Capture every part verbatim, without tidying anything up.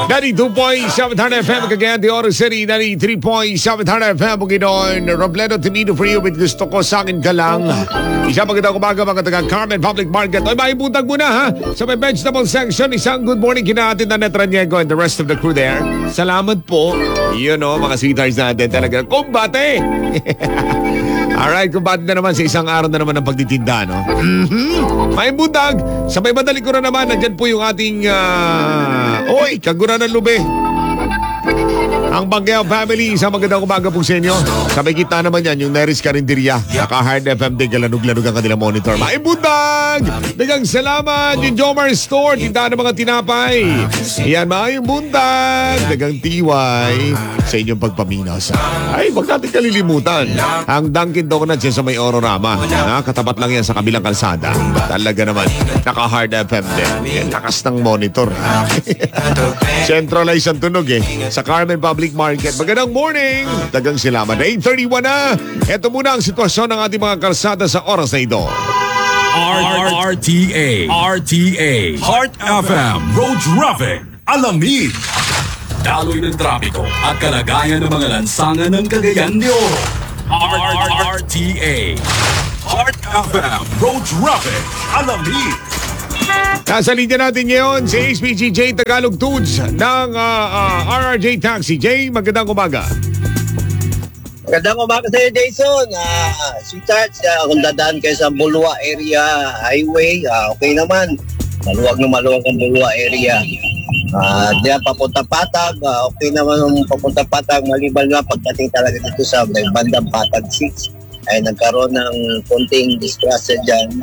ninety-two point seven F M Cagayan de Oro City, ninety-three point seven F M Bukidnon. Robledo Timido for you with gusto ko sa akin ka lang. Isang magandang umaga mga taga Carmen Public Market. Oy, maibutag muna ha. Sa may vegetable section, isang good morning kinatin na Netraniego and the rest of the crew there. Salamat po. Yun o, mga sweethearts natin talaga. Kumbate! Alright, kumbate na naman sa isang araw na naman ng pagtitinda, no? Mm-hmm. May butag. Sa may madali ko na naman, nandyan po yung ating uh... Oy, kagura ng lube. Ang Banggao family, isang magandang umaga po sa inyo. Sabay kita naman yan, yung Neris Carinderia. Naka-Hard F M din, kalanug-lanug ang kanilang monitor. Maibutag! Dagang salamat! Yung Jomar Store, tindahan ng mga tinapay. Yan, maibutag! Dagang tiway sa inyong pagpaminas. Ay, wag natin kalilimutan. Ang Dunkin Donuts yan sa may Ororama. Na, katapat lang yan sa kabilang kalsada. Talaga naman, naka-Hard F M din. Yan, lakas ng monitor. Centralize ang tunog eh. Sa Carmen Public Market. Magandang morning! Dagang salamat. eight thirty-one na. Ito muna ang sitwasyon ng ating mga kalsada sa oras na ito. R T A R T A Heart F M Road Traffic Alamid. Daloy ng trapiko at kalagayan ng mga lansangan ng Cagayan de Oro. R T A Heart F M Road Traffic Alamid. Nasa linya natin ngayon si H P G J Tagalog Tools ng uh, uh, R R J Taxi. Jay, magandang umaga. Magandang umaga sa iyo, Jason. Uh, Sweethearts, uh, kung dadaan kayo sa Bulwa area highway, uh, okay naman. Maluwag na maluwag ang Bulwa area. Uh, diyan papunta Patag, uh, okay naman ang papunta Patag. Maliban nga pagdating talaga dito sa may bandang Patag six, ay nagkaroon ng konting disgrasya dyan.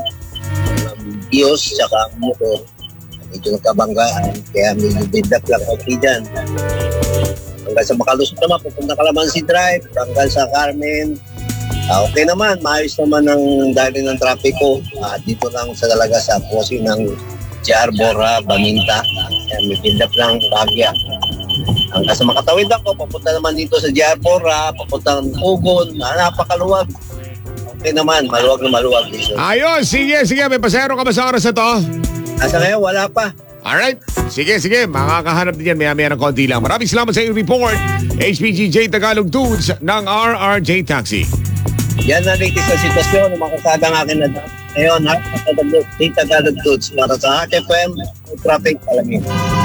Bios, saka ang motor. Medyo nagkabanggaan. Kaya medyo build up lang okay dyan. Hanggang sa makalusot naman, pupunta Calamansi Drive, hanggang sa Carmen. Uh, okay naman, maayos naman ang dahil ng trapiko. Uh, dito lang sa talaga sa posi ng J R Bora, Baminta. Kaya may build up lang bagya. Hanggang sa makatawid ako, papunta naman dito sa J R Bora, papunta ng Ugon. Uh, napakaluwag. Okay naman, maluwag na maluwag. Ayos, sige, sige. May pasero ka ba sa oras na to? Asa ngayon, wala pa. Alright. Sige, sige. Makakahanap din yan maya-maya ng konti lang. Maraming salamat sa iyong report. H P G J Tagalog Tools ng R R J Taxi. Yan ang latest na sitwasyon ng mga kasada ng akin na daan. Ngayon, ha? Tagalog Tools para sa Heart F M, traffic alamid.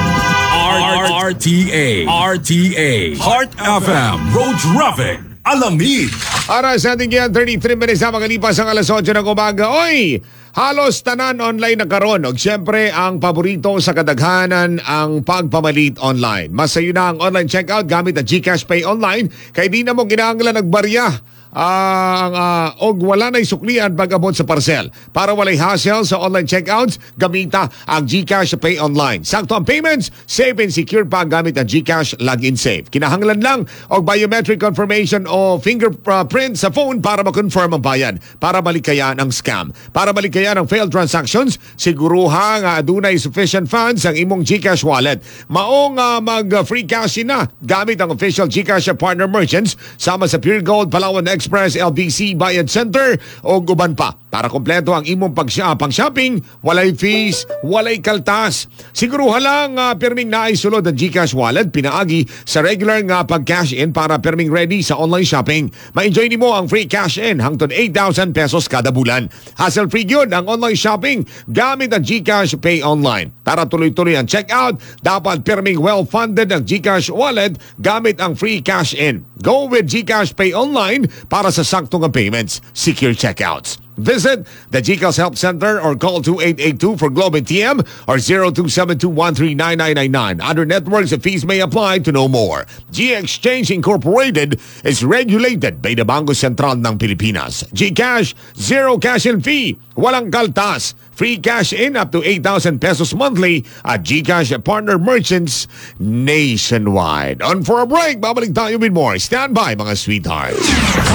R T A R T A Heart F M Road Traffic Alamid. Para sa ating yan, thirty-three minutes na makalipas ang alas otso ng umaga. Oy! Halos tanan online na karon. Og siyempre, ang paborito sa kadaghanan ang pagpamalit online. Mas sayo na ang online checkout gamit ang GCash Pay Online. Kaya di na mo ginahanglan nagbarya. Ang uh, uh, og wala na'y suklian pag-abot sa parcel. Para walay hassle sa online checkouts, gamita ang GCash Pay Online. Sakto ang payments, safe and secure pa gamit ang GCash Login Safe. Kinahanglan lang og biometric confirmation o fingerprint sa phone para ma-confirm ang bayan. Para malikayan ang scam. Para malikayan ang failed transactions, siguruha nga adunay sufficient funds ang imong GCash wallet. Maong uh, mag-free cash na gamit ang official GCash partner merchants sama sa Pure Gold, Palawan Express, L B C, Bayad Center o guban pa. Para kompleto ang imong pang-shopping, walay fees, walay kaltas. Siguruha lang uh, perming naisulod ang GCash wallet, pinaagi sa regular nga pag-cash in para perming ready sa online shopping. Ma-enjoy nimo ang free cash in hangtod eight thousand pesos kada bulan. Hassle-free yun ang online shopping gamit ang GCash Pay Online. Para tuloy-tuloy ang checkout, dapat perming well-funded ang GCash wallet gamit ang free cash in. Go with GCash Pay Online para sa saktong payments, secure checkouts. Visit the GCash Help Center or call two eight eight two for Globe and T M or zero two seven two one three nine nine nine nine. Other networks and fees may apply. To know more, G Exchange Incorporated is regulated by the Bangko Sentral ng Pilipinas. GCash, zero cash in fee, walang kaltas. Free cash in up to eight thousand pesos monthly at GCash partner merchants nationwide. On for a break, babalik tayo with more. Stand by, mga sweethearts.